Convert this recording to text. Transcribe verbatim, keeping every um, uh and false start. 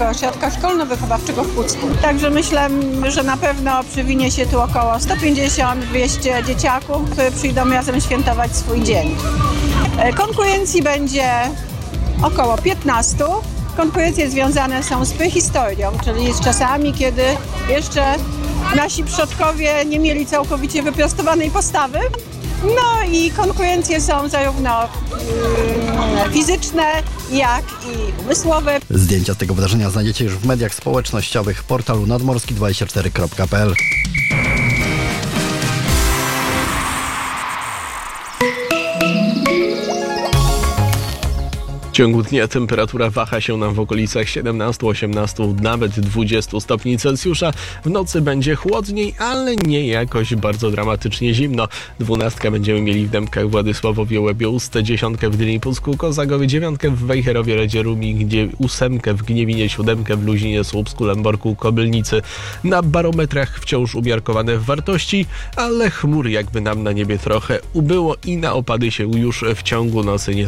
Ośrodka Szkolno-Wychowawczego w Pucku. Także myślę, że na pewno przywinie się tu około sto pięćdziesiąt do dwustu dzieciaków, które przyjdą razem świętować swój dzień. Konkurencji będzie około piętnastu. Konkurencje związane są z prehistorią, czyli z czasami, kiedy jeszcze nasi przodkowie nie mieli całkowicie wyprostowanej postawy. No i konkurencje są zarówno yy, fizyczne, jak i umysłowe. Zdjęcia z tego wydarzenia znajdziecie już w mediach społecznościowych portalu nadmorski dwadzieścia cztery kropka p l. W ciągu dnia temperatura waha się nam w okolicach siedemnaście, osiemnaście, nawet dwadzieścia stopni Celsjusza. W nocy będzie chłodniej, ale nie jakoś bardzo dramatycznie zimno. Dwunastkę będziemy mieli w Dębkach, Władysławowie, Łebie-Uste, dziesiątkę w Gdyni, Pucku, Kozagowie, dziewiątkę w Wejherowie, Redzie, Rumi, gdzie ósemkę w Gniewinie, siódemkę w Luzinie, Słupsku, Lęborku, Kobylnicy. Na barometrach wciąż umiarkowane wartości, ale chmur jakby nam na niebie trochę ubyło i na opady się już w ciągu nocy nie